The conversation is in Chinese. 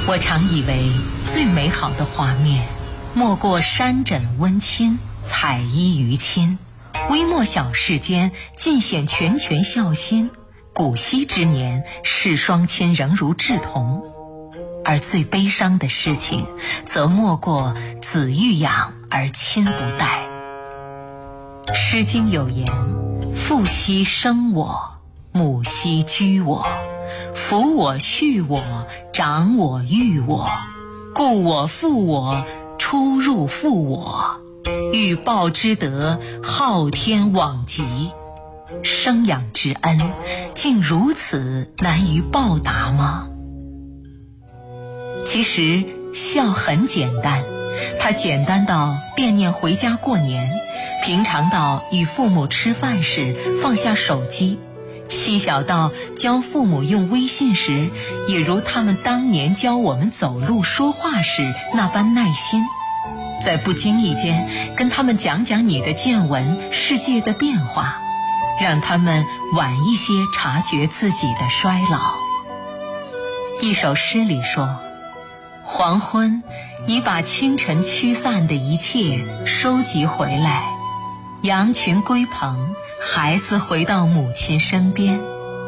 我常以为最美好的画面，莫过山枕温馨，彩衣娱亲。微末小事间，尽显拳拳孝心。古稀之年，视双亲仍如稚童。而最悲伤的事情，则莫过子欲养而亲不待。《诗经》有言：父兮生我，母兮居我，抚我恤我，长我育我，故我负我，出入负我，欲报之德，昊天罔极。生养之恩，竟如此难于报答吗？其实孝很简单，它简单到惦念回家过年，平常到与父母吃饭时放下手机，细小到教父母用微信时，也如他们当年教我们走路说话时那般耐心。在不经意间跟他们讲讲你的见闻，世界的变化，让他们晚一些察觉自己的衰老。一首诗里说，黄昏已把清晨驱散的一切收集回来，羊群归棚，孩子回到母亲身边。